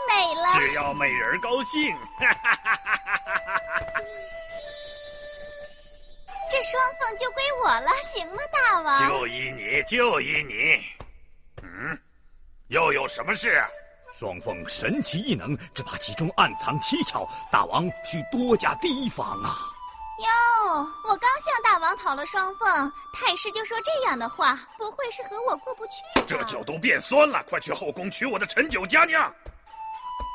美了。 只要美人高兴， 这双凤就归我了，行吗，大王？ 就依你，就依你。又有什么事？ 双凤神奇异能，只怕其中暗藏蹊跷，大王需多加提防啊！ 哟，我刚向大王讨了双凤，太师就说这样的话，不会是和我过不去吧？ 这酒都变酸了，快去后宫娶我的陈九佳娘。